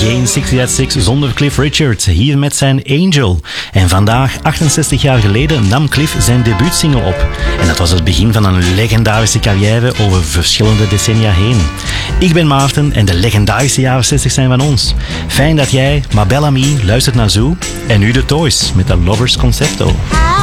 Geen 60 at 6 zonder Cliff Richard, hier met zijn Angel. En vandaag, 68 jaar geleden, nam Cliff zijn debuutsingle op. En dat was het begin van een legendarische carrière over verschillende decennia heen. Ik ben Maarten en de legendarische jaren 60 zijn van ons. Fijn dat jij, ma belle amie, luistert naar Zoo. En nu de Toys met de Lovers Concerto.